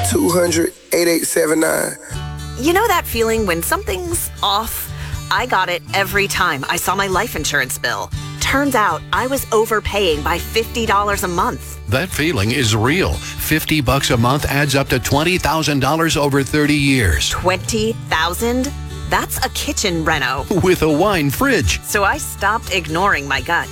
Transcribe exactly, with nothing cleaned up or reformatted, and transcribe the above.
two hundred, eighty-eight seventy-nine. You know that feeling when something's off? I got it every time I saw my life insurance bill. Turns out I was overpaying by fifty dollars a month. That feeling is real. fifty bucks a month adds up to twenty thousand dollars over thirty years. twenty thousand dollars? That's a kitchen reno. With a wine fridge. So I stopped ignoring my gut